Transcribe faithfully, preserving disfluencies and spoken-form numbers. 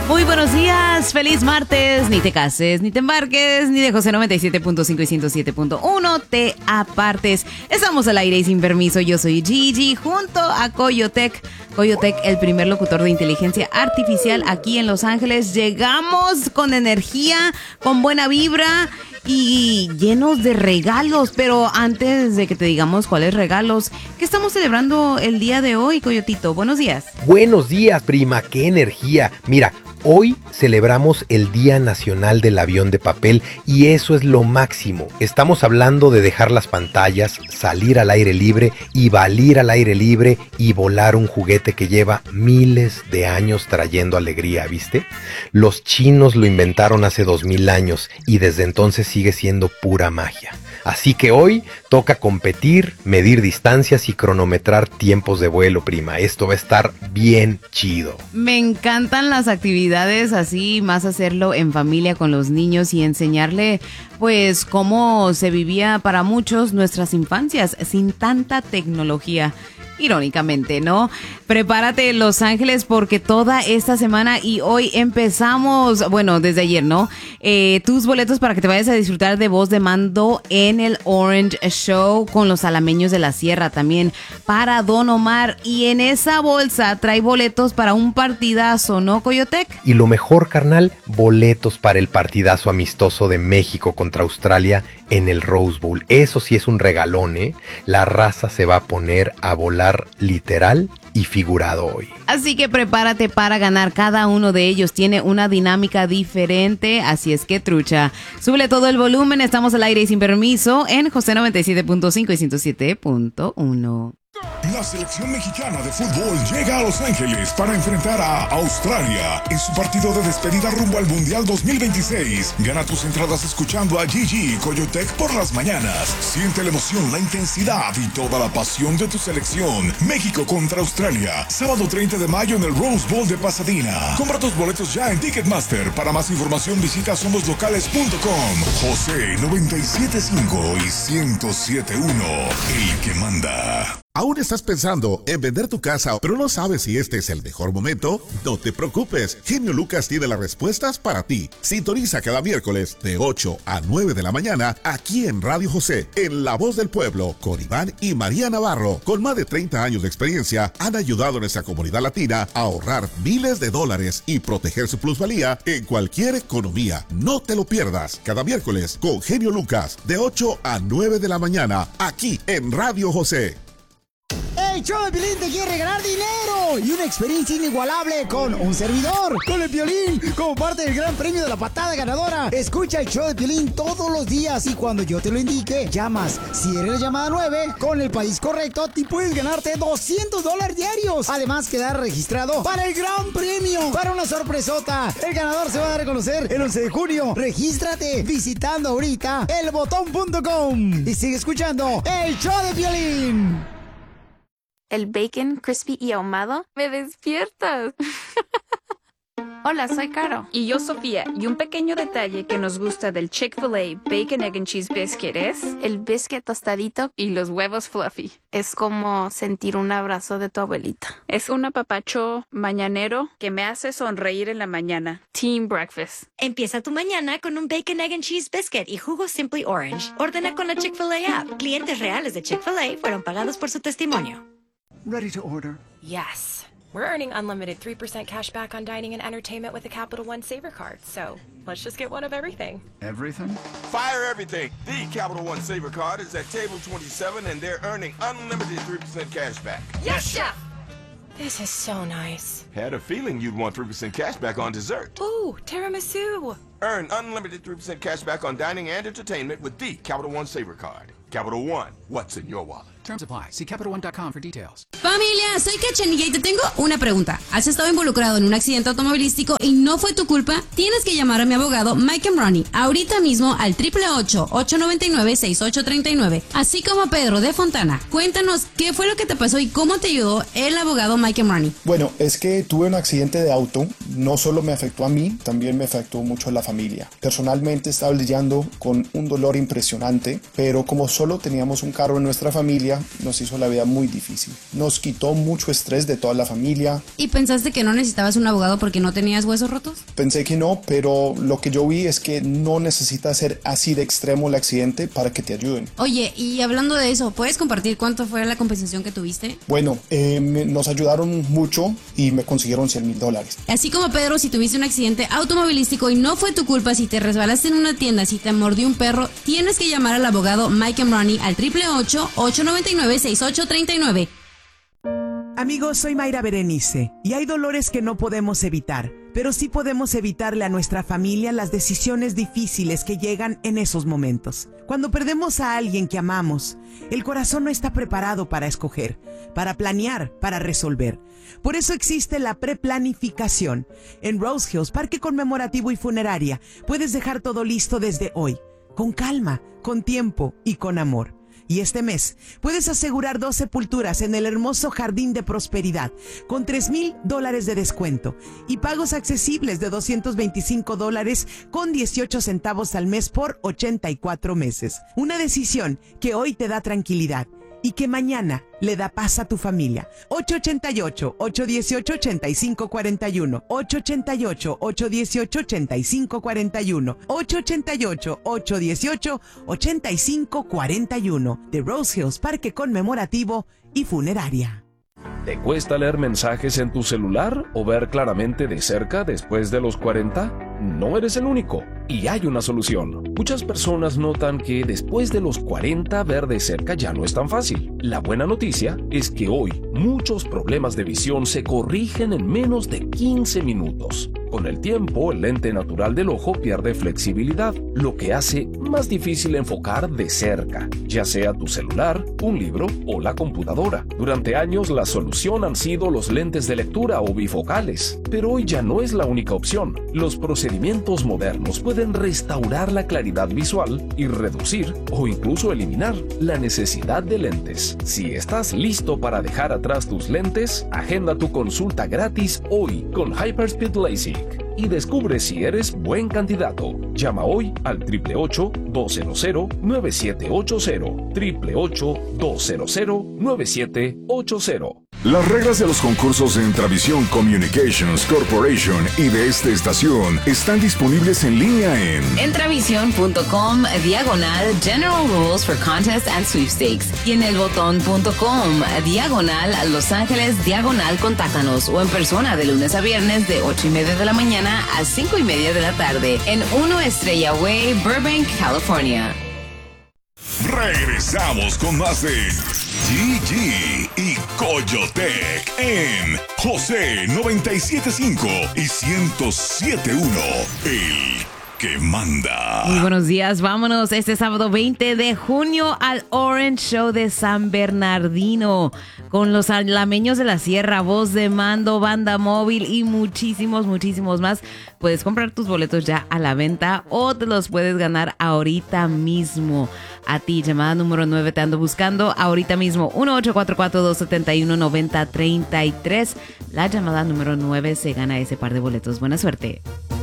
Muy buenos días, feliz martes, ni te cases, ni te embarques, ni de José noventa y siete punto cinco y ciento siete punto uno te apartes. Estamos al aire y sin permiso, yo soy Gigi junto a Coyotec. Coyotec, el primer locutor de inteligencia artificial aquí en Los Ángeles. Llegamos con energía, con buena vibra y llenos de regalos. Pero antes de que te digamos cuáles regalos, ¿qué estamos celebrando el día de hoy, Coyotito? Buenos días. Buenos días, prima, qué energía. Mira, hoy celebramos el Día Nacional del Avión de Papel y eso es lo máximo. Estamos hablando de dejar las pantallas, salir al aire libre y valir al aire libre y volar un juguete que lleva miles de años trayendo alegría, ¿viste? Los chinos lo inventaron hace dos mil años y desde entonces sigue siendo pura magia. Así que hoy toca competir, medir distancias y cronometrar tiempos de vuelo, prima. Esto va a estar bien chido. Me encantan las actividades así, más hacerlo en familia con los niños y enseñarle pues cómo se vivía para muchos nuestras infancias sin tanta tecnología. Irónicamente, ¿no? Prepárate, Los Ángeles, porque toda esta semana y hoy empezamos, bueno, desde ayer, ¿no? Eh, tus boletos para que te vayas a disfrutar de Voz de Mando en el Orange Show con los Alameños de la Sierra, también para Don Omar. Y en esa bolsa trae boletos para un partidazo, ¿no, Coyotec? Y lo mejor, carnal, boletos para el partidazo amistoso de México contra Australia en el Rose Bowl. Eso sí es un regalón, ¿eh? La raza se va a poner a volar literal y figurado hoy. Así que prepárate para ganar. Cada uno de ellos tiene una dinámica diferente, así es que trucha. Súbele todo el volumen, estamos al aire y sin permiso en José noventa y siete punto cinco y ciento siete punto uno. La selección mexicana de fútbol llega a Los Ángeles para enfrentar a Australia en su partido de despedida rumbo al Mundial dos mil veintiséis. Gana tus entradas escuchando a Gigi y Coyotec por las mañanas. Siente la emoción, la intensidad y toda la pasión de tu selección. México contra Australia, sábado treinta de mayo en el Rose Bowl de Pasadena. Compra tus boletos ya en Ticketmaster. Para más información visita somos locales punto com. José noventa y siete punto cinco y ciento siete punto uno, el que manda. ¿Aún estás pensando en vender tu casa, pero no sabes si este es el mejor momento? No te preocupes, Genio Lucas tiene las respuestas para ti. Sintoniza cada miércoles de ocho a nueve de la mañana aquí en Radio José, en La Voz del Pueblo, con Iván y María Navarro. Con más de treinta años de experiencia, han ayudado a nuestra comunidad latina a ahorrar miles de dólares y proteger su plusvalía en cualquier economía. No te lo pierdas, cada miércoles con Genio Lucas, de ocho a nueve de la mañana, aquí en Radio José. El show de Piolín te quiere regalar dinero y una experiencia inigualable con un servidor, con el Piolín, como parte del gran premio de la patada ganadora. Escucha el show de Piolín todos los días y cuando yo te lo indique, llamas. Si eres la llamada nueve, con el país correcto, te puedes ganarte doscientos dólares diarios. Además, quedar registrado para el gran premio, para una sorpresota. El ganador se va a dar a conocer el once de junio. Regístrate visitando ahorita el botón punto com y sigue escuchando el show de Piolín. El bacon crispy y ahumado me despiertas. Hola, soy Caro. Y yo, Sofía. Y un pequeño detalle que nos gusta del Chick-fil-A Bacon, Egg and Cheese Biscuit es el biscuit tostadito y los huevos fluffy. Es como sentir un abrazo de tu abuelita. Es un apapacho mañanero que me hace sonreír en la mañana. Team Breakfast. Empieza tu mañana con un Bacon, Egg and Cheese Biscuit y jugo Simply Orange. Ordena con la Chick-fil-A app. Clientes reales de Chick-fil-A fueron pagados por su testimonio. Ready to order. Yes. We're earning unlimited three percent cash back on dining and entertainment with the Capital One Saver Card. So let's just get one of everything. Everything? Fire everything. The Capital One Saver Card is at table twenty-seven and they're earning unlimited three percent cash back. Yes, Chef! This is so nice. Had a feeling you'd want three percent cash back on dessert. Ooh, tiramisu. Earn unlimited three percent cash back on dining and entertainment with the Capital One Saver Card. Capital One, what's in your wallet? Terms apply. See Capital One dot com for details. Familia, soy Cachanilla y te tengo una pregunta. ¿Has estado involucrado en un accidente automovilístico y no fue tu culpa? Tienes que llamar a mi abogado Mike Ronnie ahorita mismo al ocho ocho ocho, ocho nueve nueve, seis ocho tres nueve, así como a Pedro de Fontana. Cuéntanos qué fue lo que te pasó y cómo te ayudó el abogado Mike Ronnie. Bueno, es que tuve un accidente de auto. No solo me afectó a mí, también me afectó mucho a la familia. Personalmente estaba lidiando con un dolor impresionante, pero como solo teníamos un carro en nuestra familia, familia, nos hizo la vida muy difícil. Nos quitó mucho estrés de toda la familia. ¿Y pensaste que no necesitabas un abogado porque no tenías huesos rotos? Pensé que no, pero lo que yo vi es que no necesita ser así de extremo el accidente para que te ayuden. Oye, y hablando de eso, ¿puedes compartir cuánto fue la compensación que tuviste? Bueno, eh, me, nos ayudaron mucho y me consiguieron cien mil dólares. Así como Pedro, si tuviste un accidente automovilístico y no fue tu culpa, si te resbalaste en una tienda, si te mordió un perro, tienes que llamar al abogado Mike and Ronnie al triple ocho, ocho nueve nueve, seis ocho tres nueve. Amigos, soy Mayra Berenice y hay dolores que no podemos evitar, pero sí podemos evitarle a nuestra familia las decisiones difíciles que llegan en esos momentos. Cuando perdemos a alguien que amamos, el corazón no está preparado para escoger, para planear, para resolver. Por eso existe la preplanificación. En Rose Hills, Parque Conmemorativo y Funeraria, puedes dejar todo listo desde hoy, con calma, con tiempo y con amor. Y este mes puedes asegurar dos sepulturas en el hermoso Jardín de Prosperidad con tres mil dólares de descuento y pagos accesibles de doscientos veinticinco dólares con dieciocho centavos al mes por ochenta y cuatro meses. Una decisión que hoy te da tranquilidad y que mañana le da paz a tu familia. ocho ocho ocho, ocho uno ocho, ocho cinco cuatro uno, ocho ocho ocho, ocho uno ocho, ocho cinco cuatro uno, ocho ocho ocho, ocho uno ocho, ocho cinco cuatro uno, de Rose Hills Parque Conmemorativo y Funeraria. ¿Te cuesta leer mensajes en tu celular o ver claramente de cerca después de los cuarenta? No eres el único, y hay una solución. Muchas personas notan que después de los cuarenta ver de cerca ya no es tan fácil. La buena noticia es que hoy muchos problemas de visión se corrigen en menos de quince minutos. Con el tiempo, el lente natural del ojo pierde flexibilidad, lo que hace más difícil enfocar de cerca, ya sea tu celular, un libro o la computadora. Durante años la solución han sido los lentes de lectura o bifocales, pero hoy ya no es la única opción. Los procedimientos modernos pueden restaurar la claridad visual y reducir o incluso eliminar la necesidad de lentes. Si estás listo para dejar atrás tus lentes, agenda tu consulta gratis hoy con Hyperspeed LASIK y descubre si eres buen candidato. Llama hoy al triple ocho, dos cero cero, nueve siete ocho cero, triple ocho, dos cero cero, nueve siete ocho cero. Las reglas de los concursos de Intravisión Communications Corporation y de esta estación están disponibles en línea en Entravision.com diagonal General Rules for Contests and Sweepstakes y en elbotón.com diagonal Los Ángeles diagonal Contáctanos o en persona de lunes a viernes de ocho y media de la mañana a cinco y media de la tarde en uno Estrella Way, Burbank, California. Regresamos con más de G G y Coyotec en José noventa y siete punto cinco y ciento siete punto uno, el que manda. Muy buenos días, vámonos este sábado veinte de junio al Orange Show de San Bernardino con los alameños de la Sierra, voz de mando, banda móvil y muchísimos, muchísimos más. Puedes comprar tus boletos ya a la venta o te los puedes ganar ahorita mismo. A ti, llamada número nueve, te ando buscando ahorita mismo, uno ocho cuatro cuatro, dos siete uno, nueve cero tres tres. La llamada número nueve se gana ese par de boletos. Buena suerte.